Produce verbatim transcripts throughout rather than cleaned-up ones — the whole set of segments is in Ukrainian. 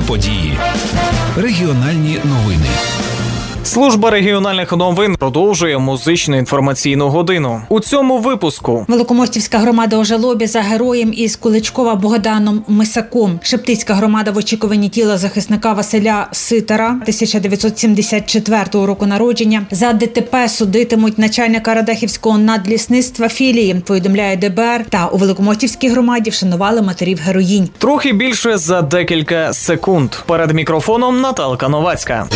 події. Регіональні новини. Служба регіональних новин продовжує музичну інформаційну годину. У цьому випуску Великомостівська громада у жалобі за героєм із Куличкова Богданом Мисаком. Шептицька громада в очікуванні тіла захисника Василя Ситара тисяча дев'ятсот сімдесят четвертого року народження. За ДТП судитимуть начальника Радехівського надлісництва філії, повідомляє де бе ер. Та у Великомостівській громаді вшанували матерів героїнь. Трохи більше за декілька секунд. Перед мікрофоном Наталка Новацька.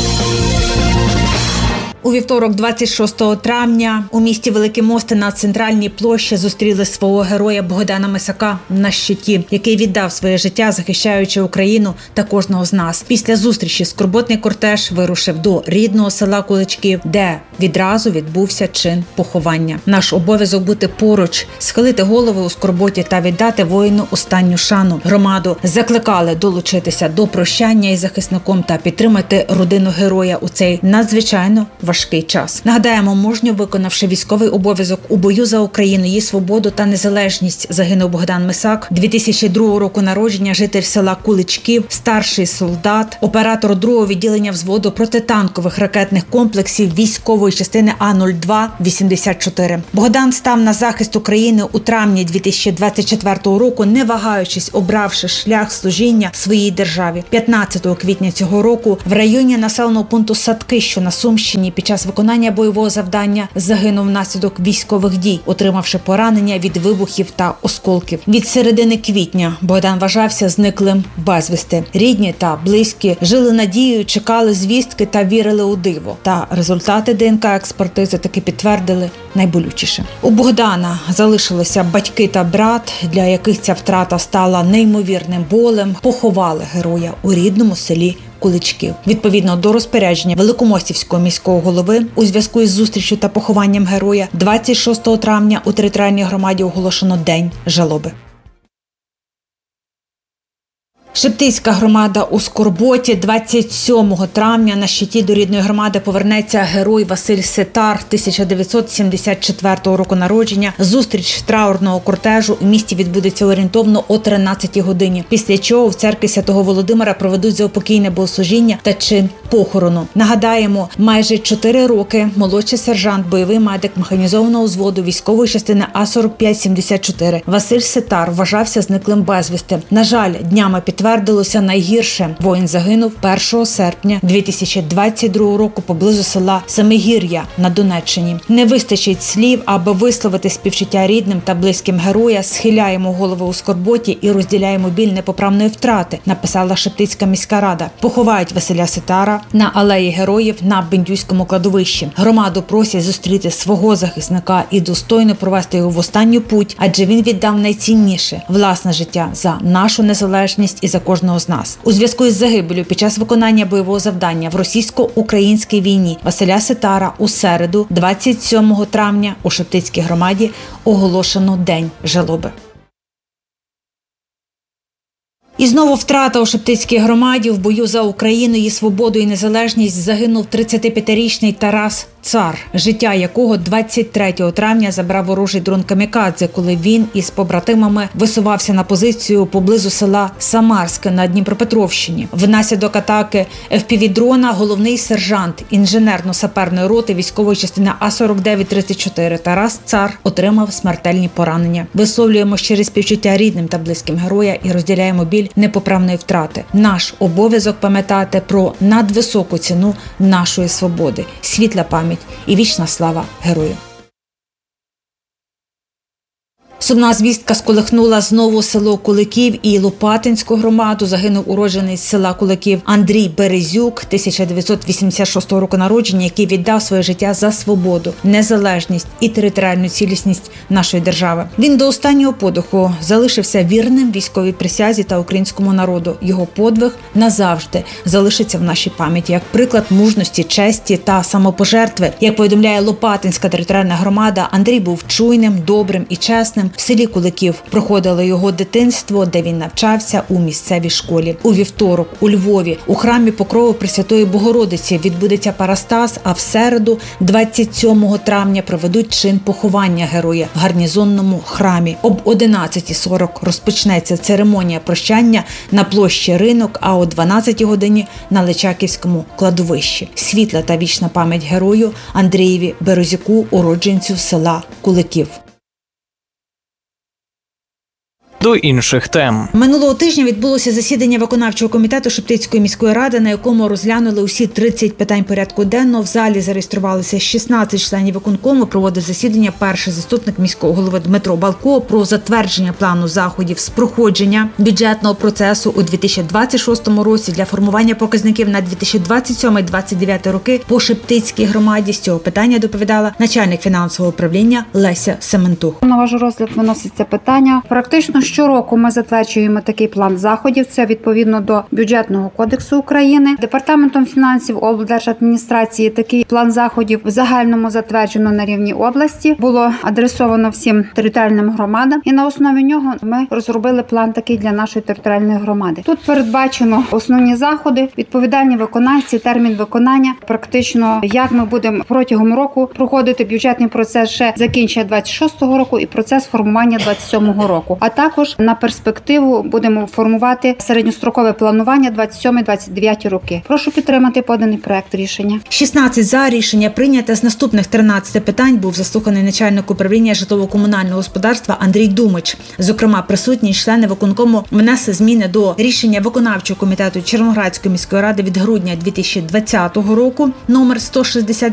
У вівторок, двадцять шостого травня, у місті Великі Мости на центральній площі зустріли свого героя Богдана Мисака на щиті, який віддав своє життя, захищаючи Україну та кожного з нас. Після зустрічі скорботний кортеж вирушив до рідного села Куличків, де відразу відбувся чин поховання. Наш обов'язок бути поруч, схилити голови у скорботі та віддати воїну останню шану. Громаду закликали долучитися до прощання із захисником та підтримати родину героя у цей надзвичайно важкий час. Нагадаємо, мужньо виконавши військовий обов'язок у бою за Україну, її свободу та незалежність, загинув Богдан Мисак. дві тисячі другого року народження, житель села Куличків, старший солдат, оператор другого відділення взводу протитанкових ракетних комплексів військової частини А нуль два вісімдесят чотири. Богдан став на захист України у травні дві тисячі двадцять четвертого року, не вагаючись, обравши шлях служіння своїй державі. п'ятнадцятого квітня цього року в районі населеного пункту Садки, що на Сумщині, під час виконання бойового завдання загинув внаслідок військових дій, отримавши поранення від вибухів та осколків. Від середини квітня Богдан вважався зниклим безвісти. Рідні та близькі жили надією, чекали звістки та вірили у диво. Та результати де ен ка експертизи таки підтвердили найболючіше. У Богдана залишилися батьки та брат, для яких ця втрата стала неймовірним болем. Поховали героя у рідному селі Куличків. Відповідно до розпорядження Великомостівського міського голови, у зв'язку із зустрічю та похованням героя, двадцять шостого травня у територіальній громаді оголошено День жалоби. Шептицька громада у скорботі. двадцять сьомого травня на щиті до рідної громади повернеться герой Василь Ситар тисяча дев'ятсот сімдесят четвертого року народження. Зустріч траурного кортежу у місті відбудеться орієнтовно о тринадцятій годині, після чого в церкві Святого Володимира проведуть заупокійне богослужіння та чин похорону. Нагадаємо, майже чотири роки молодший сержант, бойовий медик механізованого взводу військової частини А сорок п'ять сімдесят чотири Василь Ситар вважався зниклим безвісти. На жаль, днями підтвердилося найгірше. Воїн загинув першого серпня дві тисячі двадцять другого року поблизу села Семигір'я на Донеччині. Не вистачить слів, аби висловити співчуття рідним та близьким героя. Схиляємо голови у скорботі і розділяємо біль непоправної втрати, написала Шептицька міська рада. Поховають Василя Ситара на алеї героїв на Бендюському кладовищі. Громаду просять зустріти свого захисника і достойно провести його в останню путь, адже він віддав найцінніше – власне життя за нашу незалежність і за кожного з нас. У зв'язку із загибелью під час виконання бойового завдання в російсько-українській війні Василя Ситара у середу, двадцять сьомого травня, у Шептицькій громаді оголошено День жалоби. І знову втрата у Шептицькій громаді. В бою за Україну, її свободу і незалежність загинув тридцятип'ятирічний Тарас Цар, життя якого двадцять третього травня забрав ворожий дрон камікадзе, коли він із побратимами висувався на позицію поблизу села Самарське на Дніпропетровщині. Внаслідок атаки еф пі ві-дрона головний сержант інженерно-саперної роти військової частини А сорок дев'ять тридцять чотири Тарас Цар отримав смертельні поранення. Висловлюємо щирі співчуття рідним та близьким героя і розділяємо біль непоправної втрати. Наш обов'язок пам'ятати про надвисоку ціну нашої свободи. Світла пам'ять і вічна слава герою. Сумна звістка сколихнула знову село Куликів і Лопатинську громаду. Загинув уродженець села Куликів Андрій Березюк, тисяча дев'ятсот вісімдесят шостого року народження, який віддав своє життя за свободу, незалежність і територіальну цілісність нашої держави. Він до останнього подиху залишився вірним військовій присязі та українському народу. Його подвиг назавжди залишиться в нашій пам'яті як приклад мужності, честі та самопожертви. Як повідомляє Лопатинська територіальна громада, Андрій був чуйним, добрим і чесним. Старшим в селі Куликів. Проходило його дитинство, де він навчався у місцевій школі. У вівторок у Львові у храмі Покрови Пресвятої Богородиці відбудеться парастас, а в середу, двадцять сьомого травня, проведуть чин поховання героя в гарнізонному храмі. Об одинадцятій сорок розпочнеться церемонія прощання на площі Ринок, а о дванадцятій годині на Личаківському кладовищі. Світла та вічна пам'ять герою Андрієві Березюку, уродженцю села Куликів. До інших тем. Минулого тижня відбулося засідання виконавчого комітету Шептицької міської ради, на якому розглянули усі тридцять питань порядку денного. В залі зареєструвалися шістнадцять членів виконкому. Проводив засідання перший заступник міського голови Дмитро Балко про затвердження плану заходів з проходження бюджетного процесу у дві тисячі двадцять шостому році для формування показників на дві тисячі двадцять сьомий - двадцять дев'ятий роки по Шептицькій громаді. З цього питання доповідала начальник фінансового управління Леся Сементух. На ваш розгляд виноситься питання. Практично щороку ми затверджуємо такий план заходів. Це відповідно до бюджетного кодексу України. Департаментом фінансів облдержадміністрації такий план заходів в загальному затверджено на рівні області. Було адресовано всім територіальним громадам, і на основі нього ми розробили план такий для нашої територіальної громади. Тут передбачено основні заходи, відповідальні виконавці, термін виконання. Практично як ми будемо протягом року проходити бюджетний процес ще закінчення двадцять шостого року і процес формування двадцять сьомого року. А також на перспективу будемо формувати середньострокове планування двадцять сьомий - двадцять дев'ятий роки. Прошу підтримати поданий проект рішення. шістнадцять за, рішення прийнято. З наступних тринадцяти питань був заслуханий начальник управління житлово-комунального господарства Андрій Думич. Зокрема, присутні члени виконкому внесли зміни до рішення виконавчого комітету Червоноградської міської ради від грудня дві тисячі двадцятого року номер сто шістдесят